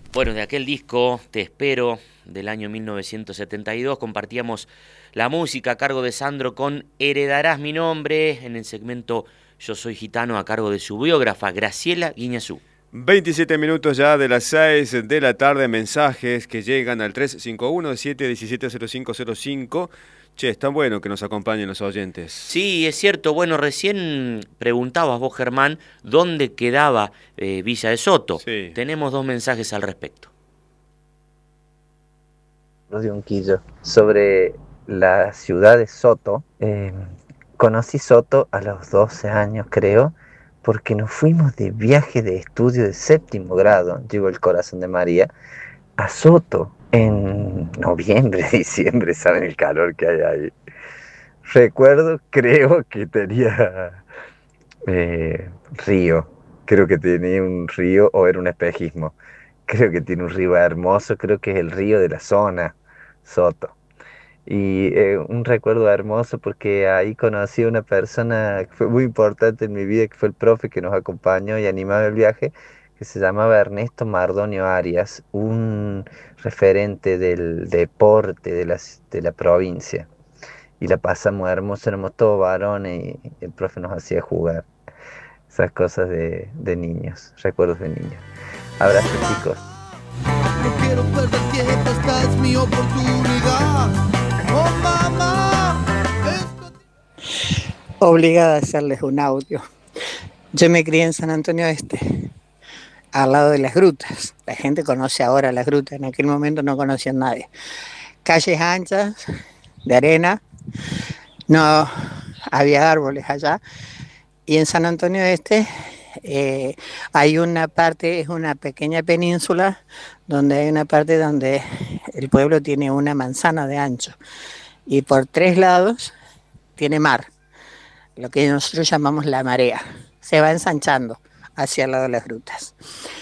Bueno, de aquel disco, Te espero, del año 1972, compartíamos la música a cargo de Sandro con Heredarás mi nombre, en el segmento Yo soy gitano, a cargo de su biógrafa, Graciela Guiñazú. 27 minutos ya de las 6 de la tarde, mensajes que llegan al 351-717-0505. Che, está bueno que nos acompañen los oyentes. Sí, es cierto. Bueno, recién preguntabas vos, Germán, dónde quedaba Villa de Soto. Sí. Tenemos dos mensajes al respecto. De Unquillo, sobre la ciudad de Soto. Conocí Soto a los 12 años, creo, porque nos fuimos de viaje de estudio de séptimo grado, llevo el corazón de María, a Soto en noviembre, diciembre, saben el calor que hay ahí. Recuerdo, creo que tenía río, creo que tenía un río o era un espejismo. Creo que tiene un río hermoso, creo que es el río de la zona, Soto. Y un recuerdo hermoso porque ahí conocí a una persona que fue muy importante en mi vida, que fue el profe que nos acompañó y animaba el viaje, que se llamaba Ernesto Mardonio Arias, un referente del deporte de la provincia. Y la pasamos hermoso, éramos todos varones y el profe nos hacía jugar. Esas cosas de niños, recuerdos de niños. Abrazos, chicos. No quiero perder tiempo, esta es mi oportunidad. Oh mamá, Obligada a hacerles un audio. Yo me crié en San Antonio Este, al lado de las grutas. La gente conoce ahora las grutas, en aquel momento no conocían nadie. Calles anchas, de arena, no había árboles allá. Y en San Antonio Este hay una parte, es una pequeña península, donde hay una parte donde el pueblo tiene una manzana de ancho. Y por 3 lados tiene mar, lo que nosotros llamamos la marea. Se va ensanchando hacia el lado de las grutas.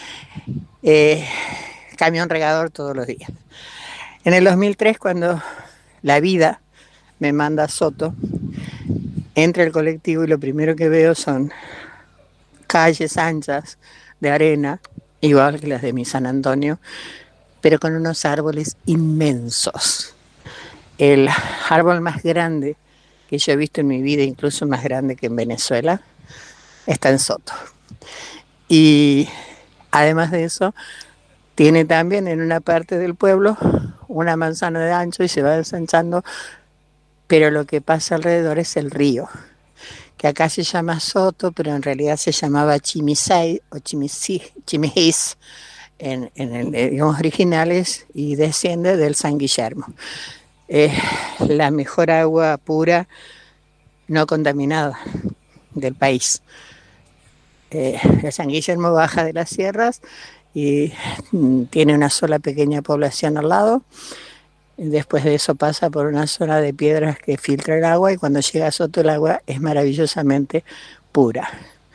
Camión regador todos los días. En el 2003, cuando la vida me manda a Soto, entro al colectivo y lo primero que veo son calles anchas de arena, igual que las de mi San Antonio, pero con unos árboles inmensos. El árbol más grande que yo he visto en mi vida, incluso más grande que en Venezuela, está en Soto. Y además de eso, tiene también en una parte del pueblo una manzana de ancho y se va ensanchando, pero lo que pasa alrededor es el río, que acá se llama Soto, pero en realidad se llamaba Chimisay o Chimijis en el idiomas originales y desciende del San Guillermo. La mejor agua pura, no contaminada del país. El San Guillermo baja de las sierras y tiene una sola pequeña población al lado. Después de eso pasa por una zona de piedras que filtra el agua y cuando llega a Soto el agua es maravillosamente pura.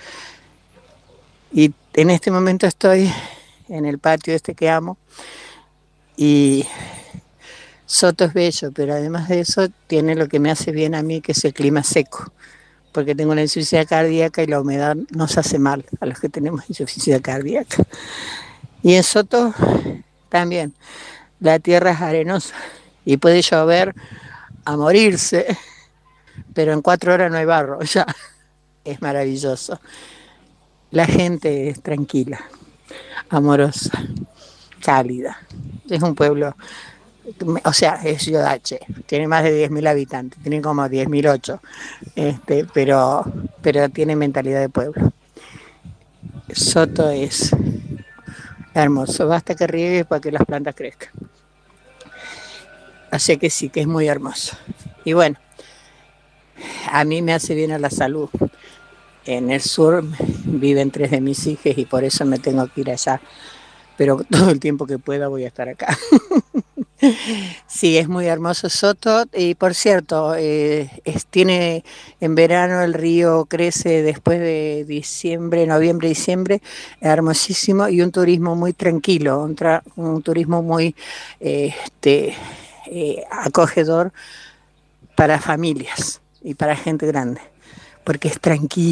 Y en este momento estoy en el patio este que amo y Soto es bello, pero además de eso tiene lo que me hace bien a mí, que es el clima seco, porque tengo una insuficiencia cardíaca y la humedad nos hace mal a los que tenemos insuficiencia cardíaca. Y en Soto también, la tierra es arenosa y puede llover a morirse, pero en 4 horas no hay barro, ya es maravilloso. La gente es tranquila, amorosa, cálida. Es un pueblo, o sea, es Yodache, tiene más de 10.000 habitantes, tiene como 10.008, pero tiene mentalidad de pueblo. Soto es hermoso, basta que riegue para que las plantas crezcan. Así que sí, que es muy hermoso. Y bueno, a mí me hace bien a la salud. En el sur viven 3 de mis hijas y por eso me tengo que ir allá. Pero todo el tiempo que pueda voy a estar acá. Sí, es muy hermoso Soto. Y por cierto, tiene en verano el río crece después de diciembre, noviembre, diciembre, hermosísimo y un turismo muy tranquilo, un turismo muy acogedor para familias y para gente grande, porque es tranquilo.